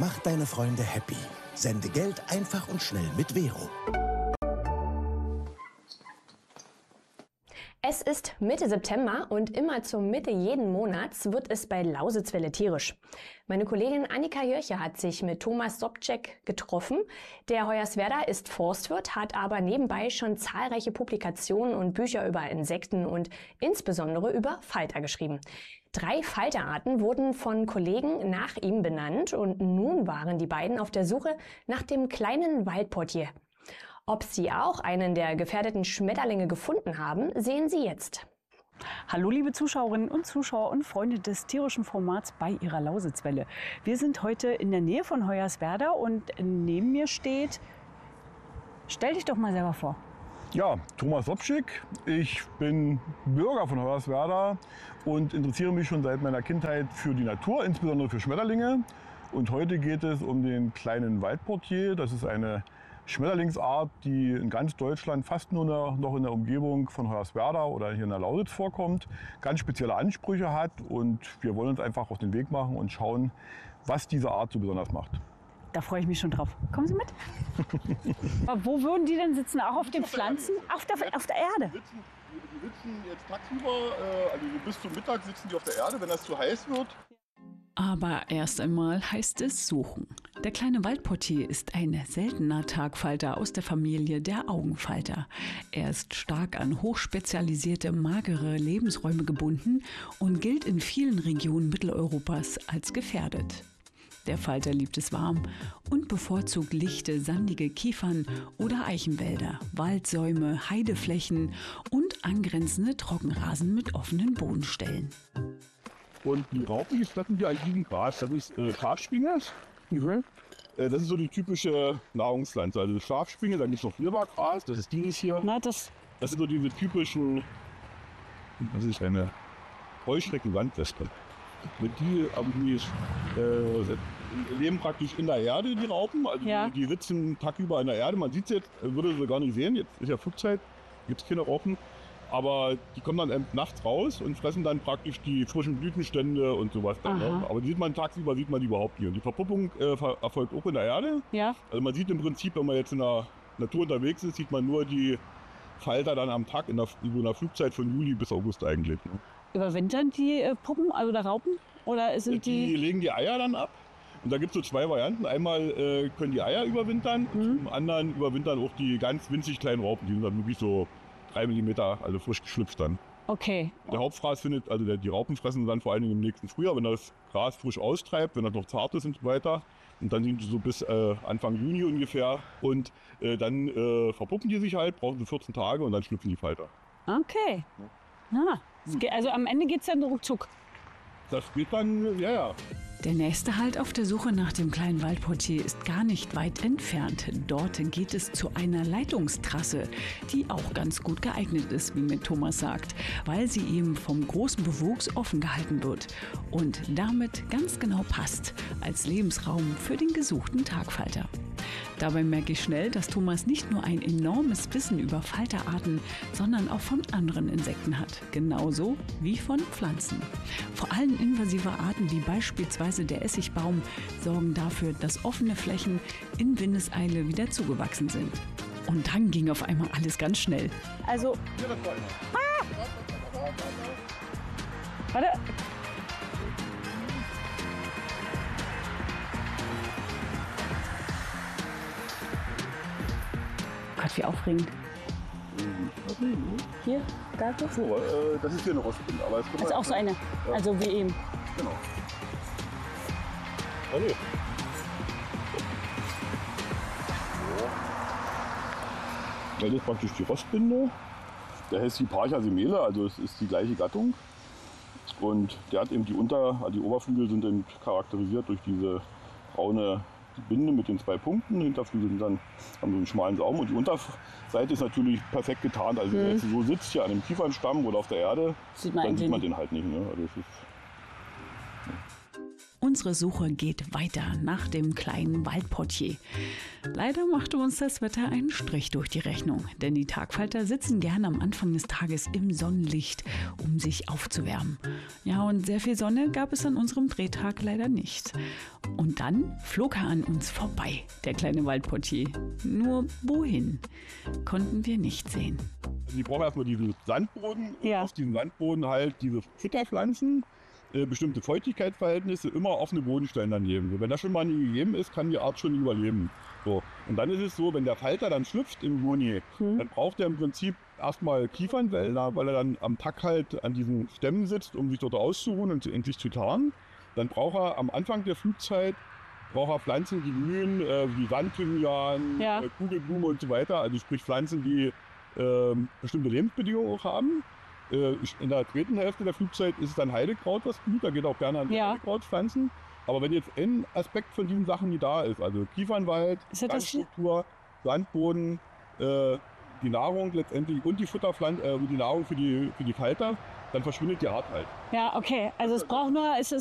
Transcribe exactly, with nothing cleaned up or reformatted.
Mach deine Freunde happy. Sende Geld einfach und schnell mit Vero. Es ist Mitte September und immer zur Mitte jeden Monats wird es bei Lausitzwelle tierisch. Meine Kollegin Annika Jörche hat sich mit Thomas Sobczek getroffen. Der Hoyerswerda ist Forstwirt, hat aber nebenbei schon zahlreiche Publikationen und Bücher über Insekten und insbesondere über Falter geschrieben. Drei Falterarten wurden von Kollegen nach ihm benannt und nun waren die beiden auf der Suche nach dem kleinen Waldportier. Ob sie auch einen der gefährdeten Schmetterlinge gefunden haben, sehen Sie jetzt. Hallo liebe Zuschauerinnen und Zuschauer und Freunde des tierischen Formats bei Ihrer Lausitzwelle. Wir sind heute in der Nähe von Hoyerswerda und neben mir steht, stell dich doch mal selber vor. Ja, Thomas Sobczek. Ich bin Bürger von Hoyerswerda und interessiere mich schon seit meiner Kindheit für die Natur, insbesondere für Schmetterlinge. Und heute geht es um den kleinen Waldportier. Das ist eine Schmetterlingsart, die in ganz Deutschland fast nur noch in der Umgebung von Hoyerswerda oder hier in der Lausitz vorkommt, ganz spezielle Ansprüche hat und wir wollen uns einfach auf den Weg machen und schauen, was diese Art so besonders macht. Da freue ich mich schon drauf. Kommen Sie mit? Aber wo würden die denn sitzen? Auch auf den Pflanzen? Auf der, auf der Erde? Die sitzen, die sitzen jetzt tagsüber, also bis zum Mittag sitzen die auf der Erde, wenn das zu heiß wird. Aber erst einmal heißt es suchen. Der kleine Waldportier ist ein seltener Tagfalter aus der Familie der Augenfalter. Er ist stark an hochspezialisierte, magere Lebensräume gebunden und gilt in vielen Regionen Mitteleuropas als gefährdet. Der Falter liebt es warm und bevorzugt lichte, sandige Kiefern- oder Eichenwälder, Waldsäume, Heideflächen und angrenzende Trockenrasen mit offenen Bodenstellen. Und die Raupen, die fressen hier eigentlich liegen Gras. Das ist äh, Schafspinne. Mhm. Äh, das ist so die typische Nahrungspflanze. Also Schafspinne, dann gibt es noch Silbergras, das ist dieses hier. Na, das Das sind so diese typischen, das ist eine Heuschrecken-Wandwespe. Mit die, die äh, leben praktisch in der Erde, die Raupen. Also ja. die, die sitzen tagsüber in der Erde. Man sieht sie jetzt, würde sie gar nicht sehen. Jetzt ist ja Flugzeit, gibt es keine Raupen. Aber die kommen dann nachts raus und fressen dann praktisch die frischen Blütenstände und sowas. Dann, ne? Aber die sieht man tagsüber sieht man die überhaupt nicht. Und die Verpuppung äh, erfolgt auch in der Erde. Ja. Also man sieht im Prinzip, wenn man jetzt in der Natur unterwegs ist, sieht man nur die Falter dann am Tag in der, in der Flugzeit von Juli bis August eigentlich. Ne? Überwintern die äh, Puppen, also der Raupen? Oder sind die... Die legen die Eier dann ab. Und da gibt es so zwei Varianten. Einmal äh, können die Eier überwintern, mhm. und zum anderen überwintern auch die ganz winzig kleinen Raupen. Die sind dann wirklich so drei Millimeter, also frisch geschlüpft dann. Okay. Der Hauptfraß findet, also der, die Raupen fressen dann vor allen Dingen im nächsten Frühjahr, wenn das Gras frisch austreibt, wenn das noch zart ist und so weiter. Und dann sind die so bis äh, Anfang Juni ungefähr. Und äh, dann äh, verpuppen die sich halt, brauchen so vierzehn Tage und dann schlüpfen die Falter. Okay. Ah, geht, also am Ende geht es dann ruckzuck. Das geht dann, ja, ja. Der nächste Halt auf der Suche nach dem kleinen Waldportier ist gar nicht weit entfernt. Dort geht es zu einer Leitungstrasse, die auch ganz gut geeignet ist, wie mir Thomas sagt, weil sie eben vom großen Bewuchs offen gehalten wird und damit ganz genau passt als Lebensraum für den gesuchten Tagfalter. Dabei merke ich schnell, dass Thomas nicht nur ein enormes Wissen über Falterarten, sondern auch von anderen Insekten hat. Genauso wie von Pflanzen. Vor allem invasive Arten wie beispielsweise der Essigbaum sorgen dafür, dass offene Flächen in Windeseile wieder zugewachsen sind. Und dann ging auf einmal alles ganz schnell. Also... Ah! Warte. Gott, wie aufregend. Hier, da so? So, äh, das ist hier eine Rostbinde. Aber das ist auch so eine, ja. Also wie eben. Genau. Ah, nee. So. Das ist praktisch die Rostbinde. Der heißt Hipparcha semele, also es ist die gleiche Gattung. Und der hat eben die Unter-, also die Oberflügel sind eben charakterisiert durch diese braune Binde mit den zwei Punkten. Die Hinterflügel sind dann, haben so einen schmalen Saum und die Unterseite ist natürlich perfekt getarnt. Also wenn mhm. man so sitzt hier an einem Kiefernstamm oder auf der Erde, sieht man dann sieht man nicht. den halt nicht. Ne? Also das ist, Unsere Suche geht weiter nach dem kleinen Waldportier. Leider machte uns das Wetter einen Strich durch die Rechnung, denn die Tagfalter sitzen gerne am Anfang des Tages im Sonnenlicht, um sich aufzuwärmen. Ja, und sehr viel Sonne gab es an unserem Drehtag leider nicht. Und dann flog er an uns vorbei, der kleine Waldportier. Nur wohin, konnten wir nicht sehen. Also die brauchen erstmal diesen Sandboden, und Ja. auf diesem Sandboden halt diese Futterpflanzen, äh, bestimmte Feuchtigkeitsverhältnisse, immer offene Bodenstellen daneben. So, wenn das schon mal nie gegeben ist, kann die Art schon nicht überleben. So. Und dann ist es so, wenn der Falter dann schlüpft im Juni, Hm. dann braucht er im Prinzip erstmal Kiefernwälder, weil er dann am Tag halt an diesen Stämmen sitzt, um sich dort auszuruhen und endlich zu tarnen. Dann braucht er am Anfang der Flugzeit braucht er Pflanzen, die blühen, äh, wie Sandthymian, Ja. äh, Kugelblume und so weiter. Also sprich Pflanzen, die ähm, bestimmte Lebensbedingungen auch haben. Äh, in der dritten Hälfte der Flugzeit ist es dann Heidekraut, was blüht. Da geht auch gerne an die Ja. Heidekrautpflanzen. Aber wenn jetzt ein Aspekt von diesen Sachen nicht da ist, also Kiefernwald, Ist das das hier? Sandstruktur, Sandboden, äh, die Nahrung letztendlich und die Futterpflanzen, äh, die Nahrung für die, für die Falter, dann verschwindet die Art halt. Ja, okay. Also es braucht nur, es ist